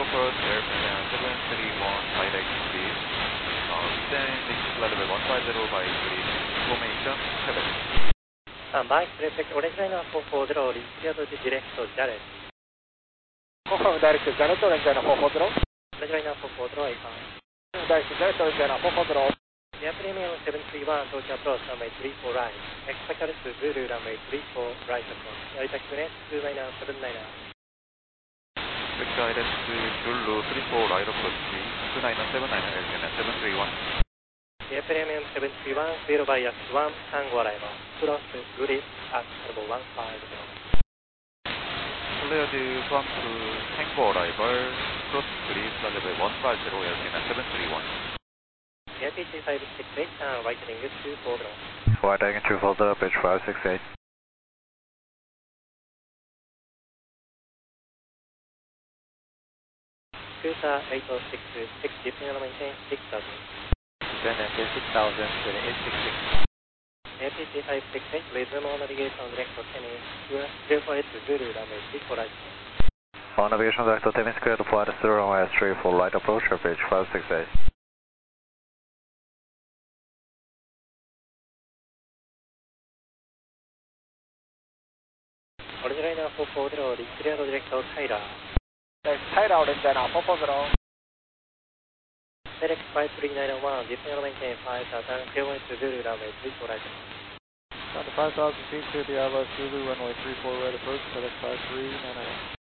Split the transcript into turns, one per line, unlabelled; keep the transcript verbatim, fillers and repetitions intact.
approach, airplane seven three one, direct speed. Uh, descend into flight level one five zero by three, formation seven.
Um, Mike, respect, orange liner four four zero, reach clear to direct to Jared.
Confirm direct to Jared, orange liner four four zero.
Orange liner four four zero, eight five.
Direct to Jared, orange liner four four zero.
Air Premium seven three one, approach approach, runway three four right. Expected to Zulu, runway three four right approach. Airtaxi next, two niner seven niner.
Expect guidance to Zulu three four right approach, two nine seven nine, airplane seven three one.
Air Premium seven three one, zero bias one, Tango arrival. Cross grid at level one five zero.
Clear the front to Tango arrival, cross grid flight level one five zero, airplane seven three one.
A P G five six eight, uh, right heading two four zero.
White heading two four zero, pitch five six eight.
Cruiser eight oh six, six, descend and maintain six thousand.
Descend and maintain six thousand, eight six six.
A P G five six eight, resume on navigation direct to ten is, zero four eight Zulu, runway three four right.
On navigation direct to ten is clear to flight zero runway three four light approach, pitch five six eight.
Orange liner four four zero, reach clear to direct to Tyler.
Tyler, orange liner four four zero.
Select five three nine one, descend and maintain five thousand, clear to Zulu, runway three four right.
Down to five thousand feet, clear the Airbus Zulu, runway three four right approach, select five three nine one.